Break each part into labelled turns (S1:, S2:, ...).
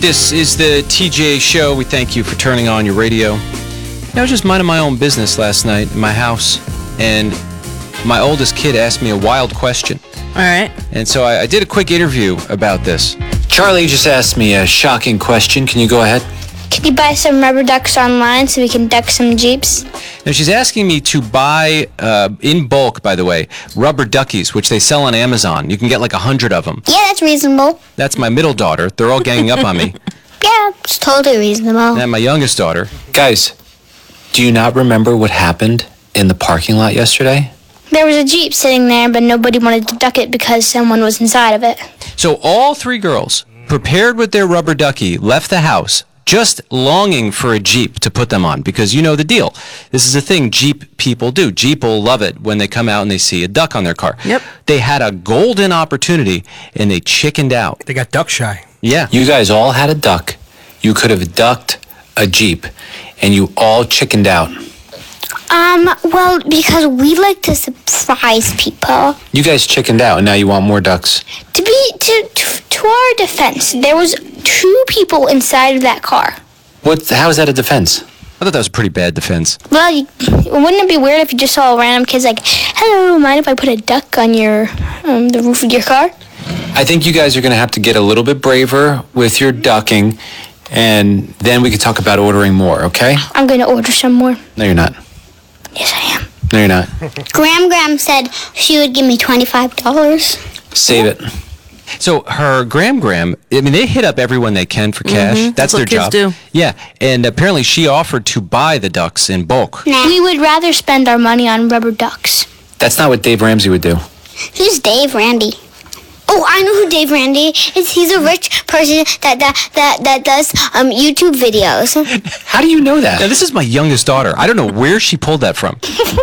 S1: This is the TJ Show. We thank you for turning on your radio. I was just minding my own business last night in my house, and my oldest kid asked me a wild question.
S2: All right.
S1: And so I did a quick interview about this.
S3: Charlie just asked me a shocking question. Can you go ahead?
S4: Can you buy some rubber ducks online so we can duck some Jeeps?
S1: Now, she's asking me to buy, in bulk, by the way, rubber duckies, which they sell on Amazon. You can get like 100 of them.
S4: Yeah, that's reasonable.
S1: That's my middle daughter. They're all ganging up on me.
S4: Yeah, it's totally reasonable.
S1: And my youngest daughter.
S3: Guys, do you not remember what happened in the parking lot yesterday?
S4: There was a Jeep sitting there, but nobody wanted to duck it because someone was inside of it.
S1: So all three girls, prepared with their rubber ducky, left the house, just longing for a Jeep to put them on, because you know the deal. This is a thing Jeep people do. Jeep will love it when they come out and they see a duck on their car.
S2: Yep.
S1: They had a golden opportunity, and they chickened out.
S5: They got duck shy.
S1: Yeah.
S3: You guys all had a duck. You could have ducked a Jeep, and you all chickened out.
S4: Well, because we like to surprise people.
S3: You guys chickened out, and now you want more ducks.
S4: To our defense, there was 2 people inside of that car.
S3: How is that a defense?
S1: I thought that was a pretty bad defense.
S4: Well, wouldn't it be weird if you just saw random kids like, "Hello, mind if I put a duck on your the roof of your car?"
S3: I think you guys are going to have to get a little bit braver with your ducking, and then we can talk about ordering more, okay?
S4: I'm going to order some more.
S3: No, you're not.
S4: Yes, I am.
S3: No, you're not.
S4: Gram said she would give me $25.
S3: Save it.
S1: So her Gram, I mean, they hit up everyone they can for cash.
S2: Mm-hmm.
S1: That's
S2: what
S1: their
S2: kids
S1: job.
S2: do.
S1: Yeah, and apparently she offered to buy the ducks in bulk.
S4: Nah. We would rather spend our money on rubber ducks.
S3: That's not what Dave Ramsey would do.
S4: Who's Dave Randy? Oh, I know who Dave Randy is. He's a rich person that does YouTube videos.
S3: How do you know that?
S1: Now, this is my youngest daughter. I don't know where she pulled that from.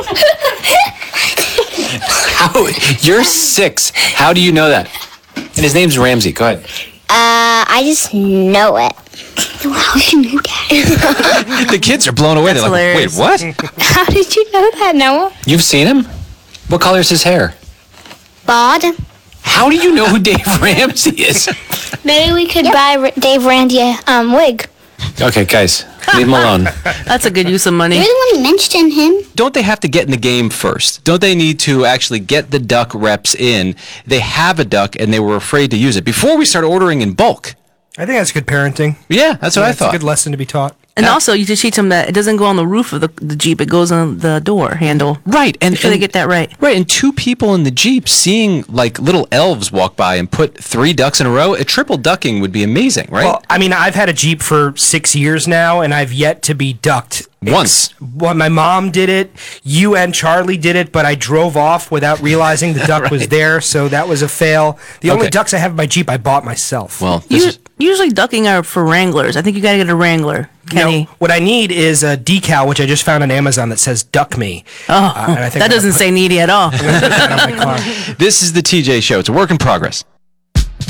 S3: How? You're 6. How do you know that? And his name's Ramsey. Go ahead.
S4: I just know it. How did you know that?
S1: The kids are blown away.
S2: That's
S1: They're like,
S2: hilarious.
S1: wait, what?
S4: How did you know that, Noah?
S3: You've seen him? What color is his hair?
S4: Bod?
S3: How do you know who Dave Ramsey is?
S4: Maybe we could buy Dave Randy a wig.
S3: Okay, guys, leave him alone.
S2: That's a good use of money.
S4: You're the one who mentioned him.
S1: Don't they have to get in the game first? Don't they need to actually get the duck reps in? They have a duck, and they were afraid to use it before we start ordering in bulk.
S5: I think that's good parenting.
S1: Yeah, that's what I
S5: It's
S1: thought.
S5: a good lesson to be taught.
S2: And also, you just teach them that it doesn't go on the roof of the Jeep. It goes on the door handle.
S1: Right, and
S2: Make sure they get that right.
S1: Right, and 2 people in the Jeep seeing like little elves walk by and put 3 ducks in a row. A triple ducking would be amazing, right?
S5: Well, I mean, I've had a Jeep for 6 years now, and I've yet to be ducked.
S1: Once.
S5: Well, my mom did it. You and Charlie did it, but I drove off without realizing the duck was there, so that was a fail. The only
S1: Okay.
S5: ducks I have in my Jeep I bought myself.
S1: Well, this is,
S2: Usually ducking are for Wranglers. I think you got to get a Wrangler, Kenny.
S5: No, what I need is a decal, which I just found on Amazon that says "Duck Me."
S2: Oh,
S5: and I think
S2: that doesn't say needy at all.
S5: I'm gonna put that on my car.
S1: this is the TJ Show. It's a work in progress.